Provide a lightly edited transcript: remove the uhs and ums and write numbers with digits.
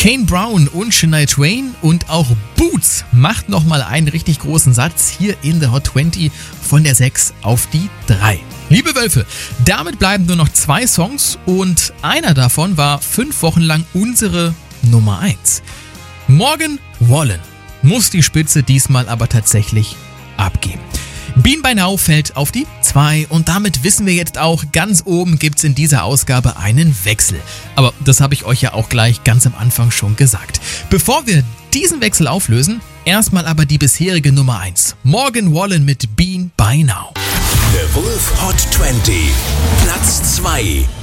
Kane Brown und Shania Twain und auch Boots macht nochmal einen richtig großen Satz hier in der Hot 20 von der 6 auf die 3. Liebe Wölfe, damit bleiben nur noch 2 Songs und einer davon war 5 Wochen lang unsere Nummer 1. Morgan Wallen muss die Spitze diesmal aber tatsächlich abgeben. Bean by Now fällt auf die 2 und damit wissen wir jetzt auch, ganz oben gibt's in dieser Ausgabe einen Wechsel. Aber das habe ich euch ja auch gleich ganz am Anfang schon gesagt. Bevor wir diesen Wechsel auflösen, erstmal aber die bisherige Nummer 1. Morgan Wallen mit Bean by Now. The Wolf Hot 20, Platz 2.